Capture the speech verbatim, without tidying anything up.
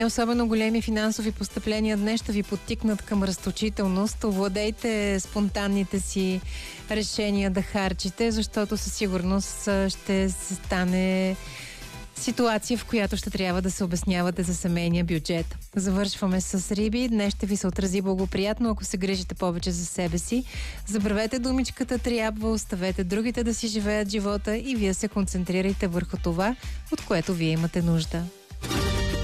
особено големи финансови постъпления днес ще ви подтикнат към разточителност. Овладейте спонтанните си решения да харчите, защото със сигурност ще се стане ситуация, в която ще трябва да се обяснявате за семейния бюджет. Завършваме с Риби. Днес ще ви се отрази благоприятно, ако се грижите повече за себе си. Забравете думичката трябва, оставете другите да си живеят живота и вие се концентрирайте върху това, от което вие имате нужда.